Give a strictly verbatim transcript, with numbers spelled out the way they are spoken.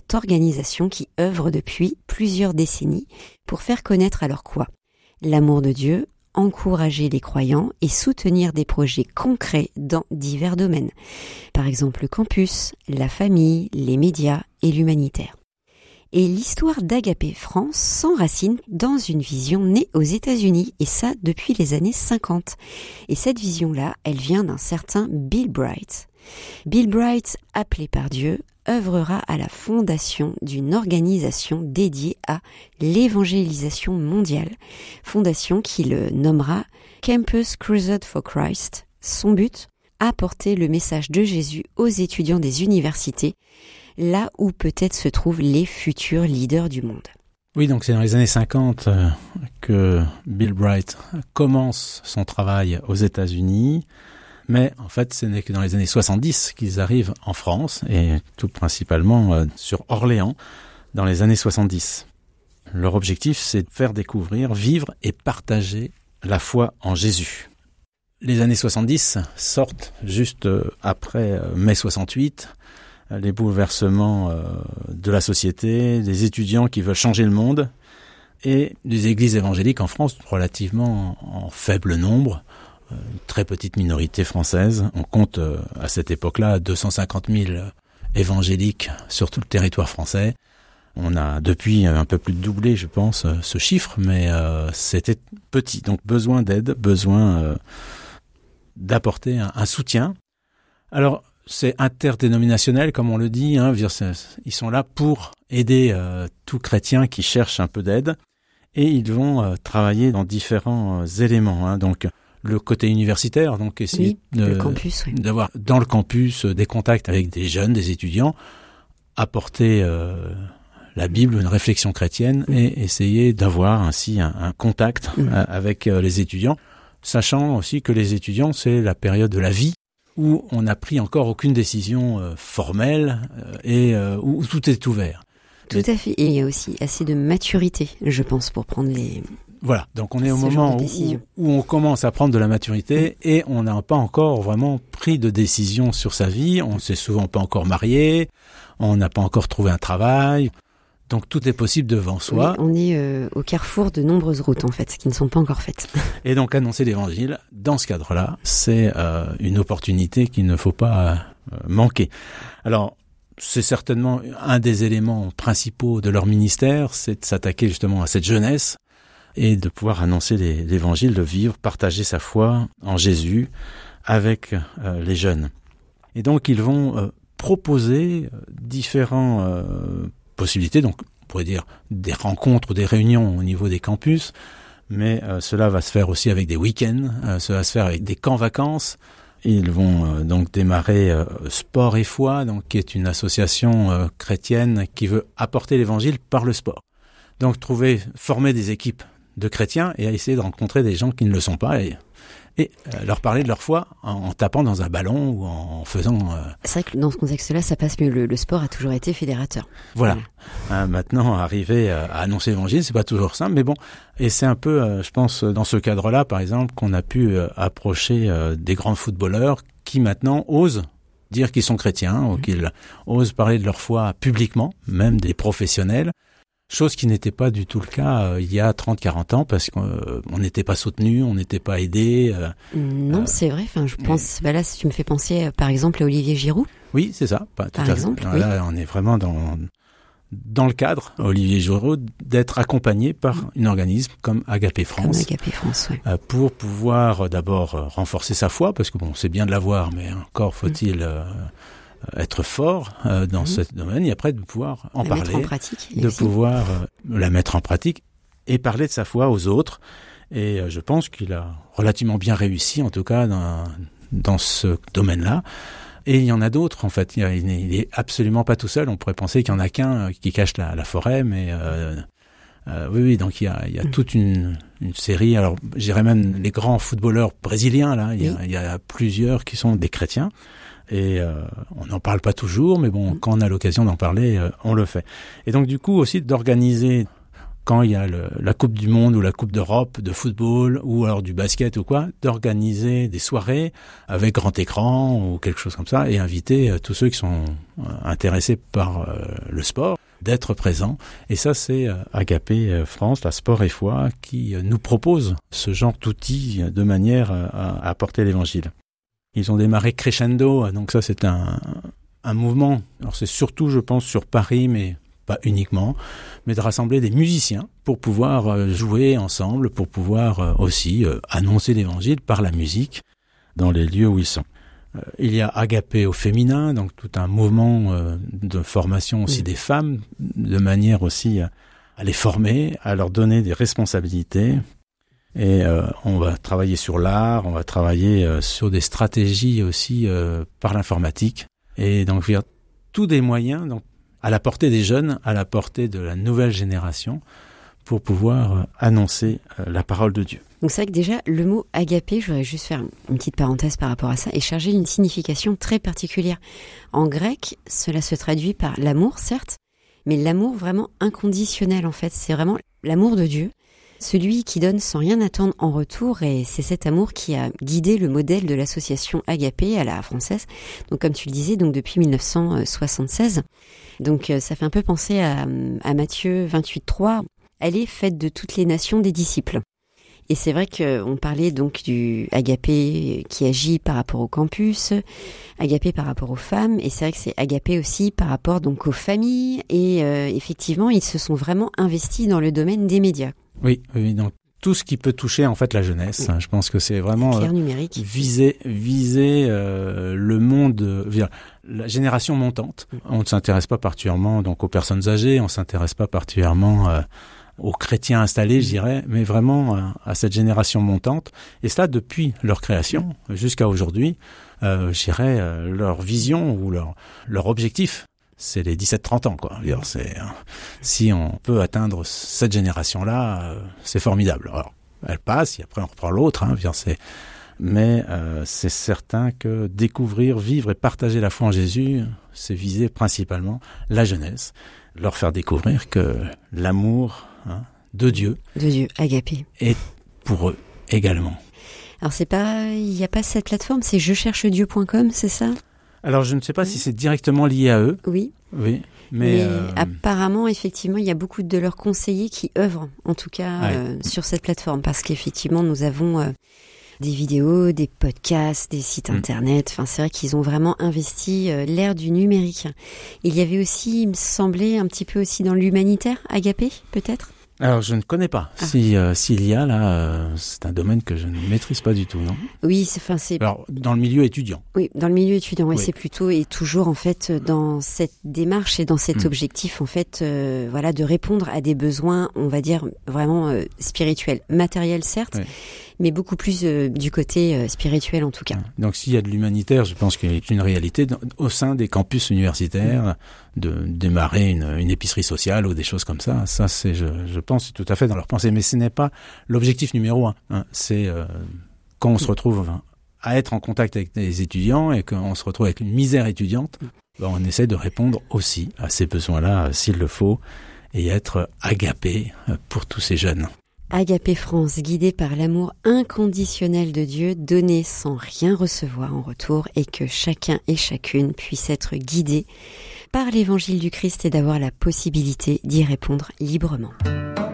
organisation qui œuvre depuis plusieurs décennies pour faire connaître alors quoi ? L'amour de Dieu, encourager les croyants et soutenir des projets concrets dans divers domaines. Par exemple le campus, la famille, les médias et l'humanitaire. Et l'histoire d'Agapé France s'enracine dans une vision née aux États-Unis, et ça depuis les années cinquante. Et cette vision-là, elle vient d'un certain Bill Bright. Bill Bright, appelé par Dieu, œuvrera à la fondation d'une organisation dédiée à l'évangélisation mondiale, fondation qu'il nommera Campus Crusade for Christ. Son but, apporter le message de Jésus aux étudiants des universités, là où peut-être se trouvent les futurs leaders du monde. Oui, donc c'est dans les années cinquante euh, que Bill Bright commence son travail aux États-Unis, mais en fait ce n'est que dans les années soixante-dix qu'ils arrivent en France, et tout principalement euh, sur Orléans, dans les années soixante-dix. Leur objectif, c'est de faire découvrir, vivre et partager la foi en Jésus. Les années soixante-dix sortent juste après euh, mai soixante-huit, les bouleversements euh, de la société, des étudiants qui veulent changer le monde, et des églises évangéliques en France relativement en, en faible nombre, euh, une très petite minorité française. On compte euh, à cette époque-là deux cent cinquante mille évangéliques sur tout le territoire français. On a depuis un peu plus de doublé, je pense, ce chiffre, mais euh, c'était petit. Donc besoin d'aide, besoin euh, d'apporter un, un soutien. Alors, c'est interdénominationnel, comme on le dit. Hein, ils sont là pour aider euh, tout chrétien qui cherche un peu d'aide. Et ils vont euh, travailler dans différents euh, éléments. Hein, donc, le côté universitaire, donc essayer oui, de, le campus, oui. d'avoir dans le campus euh, des contacts avec des jeunes, des étudiants, apporter euh, la Bible, une réflexion chrétienne, mmh. et essayer d'avoir ainsi un, un contact mmh. euh, avec euh, les étudiants, sachant aussi que les étudiants, c'est la période de la vie où on n'a pris encore aucune décision euh, formelle euh, et euh, où, où tout est ouvert. Tout à fait. Et il y a aussi assez de maturité, je pense, pour prendre les... Voilà, donc on est au moment où, où on commence à prendre de la maturité, mmh. et on n'a pas encore vraiment pris de décision sur sa vie, on ne s'est souvent pas encore marié, on n'a pas encore trouvé un travail, donc tout est possible devant soi. Oui, on est euh, au carrefour de nombreuses routes en fait, qui ne sont pas encore faites. Et donc annoncer l'évangile, dans ce cadre-là, c'est euh, une opportunité qu'il ne faut pas euh, manquer. Alors, c'est certainement un des éléments principaux de leur ministère, c'est de s'attaquer justement à cette jeunesse et de pouvoir annoncer les, l'évangile, de vivre, partager sa foi en Jésus avec euh, les jeunes. Et donc, ils vont euh, proposer différents euh, possibilités, donc on pourrait dire des rencontres ou des réunions au niveau des campus, mais euh, cela va se faire aussi avec des week-ends, euh, cela va se faire avec des camps vacances. Ils vont euh, donc démarrer euh, Sport et Foi, donc qui est une association euh, chrétienne qui veut apporter l'évangile par le sport. Donc trouver, former des équipes de chrétiens et à essayer de rencontrer des gens qui ne le sont pas et, et euh, leur parler de leur foi en, en tapant dans un ballon ou en faisant... Euh... C'est vrai que dans ce contexte-là, ça passe mieux. Le, le sport a toujours été fédérateur. Voilà. voilà. Euh, maintenant, arriver à, à annoncer l'évangile, c'est pas toujours simple, mais bon. Et c'est un peu, euh, je pense, dans ce cadre-là, par exemple, qu'on a pu euh, approcher euh, des grands footballeurs qui maintenant osent dire qu'ils sont chrétiens, mmh. ou qu'ils osent parler de leur foi publiquement, même des professionnels. Chose qui n'était pas du tout le cas euh, il y a trente à quarante ans, parce qu'on euh, n'était pas soutenu, on n'était pas aidé. Euh, non, euh, c'est vrai. Enfin, je pense. Bah là, si tu me fais penser, euh, par exemple, à Olivier Giroud. Oui, c'est ça. Pas, tout par à exemple. Fait. Oui. Là, on est vraiment dans dans le cadre, Olivier Giroud, d'être accompagné par un organisme comme Agapé France. Comme Agapé France, oui. Euh, pour pouvoir euh, d'abord euh, renforcer sa foi, parce que bon, c'est bien de l'avoir, mais encore faut-il mmh. euh, être fort euh, dans mmh. ce domaine, et après de pouvoir en la parler, mettre en pratique, de aussi. pouvoir euh, la mettre en pratique et parler de sa foi aux autres. Et euh, je pense qu'il a relativement bien réussi, en tout cas dans, dans ce domaine-là. Et il y en a d'autres, en fait. Il n'est il est absolument pas tout seul. On pourrait penser qu'il n'y en a qu'un euh, qui cache la, la forêt, mais euh, euh, oui, oui. Donc il y a, il y a mmh. toute une, une série. Alors, je dirais même les grands footballeurs brésiliens là. Il y a, oui. il y a plusieurs qui sont des chrétiens. Et euh, on n'en parle pas toujours, mais bon, mmh. quand on a l'occasion d'en parler, euh, on le fait. Et donc du coup aussi d'organiser, quand il y a le, la Coupe du Monde ou la Coupe d'Europe de football ou alors du basket ou quoi, d'organiser des soirées avec grand écran ou quelque chose comme ça et inviter euh, tous ceux qui sont euh, intéressés par euh, le sport d'être présent. Et ça, c'est Agapé France, la Sport et Foi, qui nous propose ce genre d'outils de manière à apporter l'évangile. Ils ont démarré crescendo, donc ça c'est un, un mouvement. Alors c'est surtout, je pense, sur Paris, mais pas uniquement, mais de rassembler des musiciens pour pouvoir jouer ensemble, pour pouvoir aussi annoncer l'évangile par la musique dans les lieux où ils sont. Il y a Agapé au féminin, donc tout un mouvement de formation aussi des femmes, de manière aussi à les former, à leur donner des responsabilités. Et euh, on va travailler sur l'art, on va travailler euh, sur des stratégies aussi euh, par l'informatique. Et donc, il y a tous des moyens donc, à la portée des jeunes, à la portée de la nouvelle génération, pour pouvoir euh, annoncer euh, la parole de Dieu. Donc c'est vrai que déjà, le mot agapé, je voudrais juste faire une petite parenthèse par rapport à ça, est chargé d'une signification très particulière. En grec, cela se traduit par l'amour, certes, mais l'amour vraiment inconditionnel en fait. C'est vraiment l'amour de Dieu. Celui qui donne sans rien attendre en retour, et c'est cet amour qui a guidé le modèle de l'association Agapé à la française. Donc comme tu le disais, donc depuis dix-neuf cent soixante-seize. Donc ça fait un peu penser à, à Matthieu vingt-huit trois. Elle est faite de toutes les nations des disciples. Et c'est vrai qu'on parlait donc du Agapé qui agit par rapport au campus, Agapé par rapport aux femmes, et c'est vrai que c'est Agapé aussi par rapport donc aux familles. Et euh, effectivement, ils se sont vraiment investis dans le domaine des médias. Oui, oui, donc tout ce qui peut toucher en fait la jeunesse. Oui. Je pense que c'est vraiment clair, numérique. Euh, viser, viser euh, le monde, euh, la génération montante. Oui. On ne s'intéresse pas particulièrement donc aux personnes âgées, on s'intéresse pas particulièrement euh, aux chrétiens installés, je dirais, mais vraiment euh, à cette génération montante. Et cela depuis leur création jusqu'à aujourd'hui, euh, je dirais euh, leur vision ou leur leur objectif. C'est les dix-sept trente ans, quoi. C'est, si on peut atteindre cette génération-là, c'est formidable. Alors, elle passe, et après on reprend l'autre, hein. C'est, mais euh, c'est certain que découvrir, vivre et partager la foi en Jésus, c'est viser principalement la jeunesse, leur faire découvrir que l'amour hein, de Dieu, de Dieu, Agapé, est pour eux également. Alors c'est pas, il n'y a pas cette plateforme, c'est je cherche dieu point com, c'est ça ? Alors, je ne sais pas si c'est directement lié à eux. Oui. Oui. Mais, mais euh... apparemment, effectivement, il y a beaucoup de leurs conseillers qui œuvrent, en tout cas, ouais. euh, sur cette plateforme. Parce qu'effectivement, nous avons euh, des vidéos, des podcasts, des sites mmh. internet. Enfin, c'est vrai qu'ils ont vraiment investi euh, l'ère du numérique. Il y avait aussi, il me semblait, un petit peu aussi dans l'humanitaire, Agapé, peut-être ? Alors, je ne connais pas. Ah. Si, euh, s'il y a, là, euh, c'est un domaine que je ne maîtrise pas du tout, non ? Oui, c'est, enfin, c'est... Alors, dans le milieu étudiant. Oui, dans le milieu étudiant, ouais, oui. c'est plutôt, et toujours, en fait, dans cette démarche et dans cet mmh. objectif, en fait, euh, voilà, de répondre à des besoins, on va dire, vraiment euh, spirituels. Matériels, certes, oui. mais beaucoup plus euh, du côté euh, spirituel, en tout cas. Donc, s'il y a de l'humanitaire, je pense qu'il y a une réalité dans, au sein des campus universitaires, mmh. de démarrer une, une épicerie sociale ou des choses comme ça. Ça, c'est, je, je pense, c'est tout à fait dans leur pensée. Mais ce n'est pas l'objectif numéro un. Hein. C'est euh, quand on se retrouve à être en contact avec des étudiants et qu'on se retrouve avec une misère étudiante, ben on essaie de répondre aussi à ces besoins-là, s'il le faut, et être agapé pour tous ces jeunes. Agapé France, guidé par l'amour inconditionnel de Dieu, donné sans rien recevoir en retour, et que chacun et chacune puisse être guidé par l'évangile du Christ et d'avoir la possibilité d'y répondre librement.